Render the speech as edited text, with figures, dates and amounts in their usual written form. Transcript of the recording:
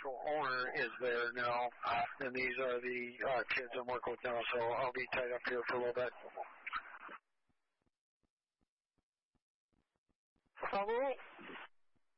actual owner is there now, and these are the kids I'm working with now, so I'll be tied up here for a little bit. All right.